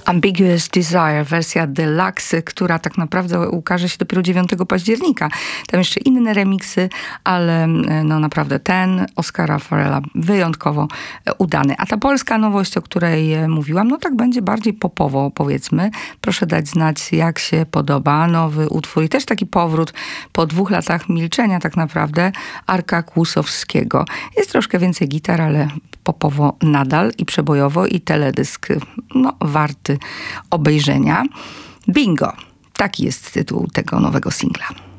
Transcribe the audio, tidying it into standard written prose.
Ambiguous Desire, wersja deluxe, która tak naprawdę ukaże się dopiero 9 października. Tam jeszcze inne remiksy, ale no naprawdę ten Oscara Farrella wyjątkowo udany. A ta polska nowość, o której mówiłam, no tak będzie bardziej popowo, powiedzmy. Proszę dać znać, jak się podoba nowy utwór i też taki powrót po 2 latach milczenia tak naprawdę Arka Kłusowskiego. Jest troszkę więcej gitar, ale popowo nadal i przebojowo i teledysk, no warty obejrzenia. Bingo. Taki jest tytuł tego nowego singla.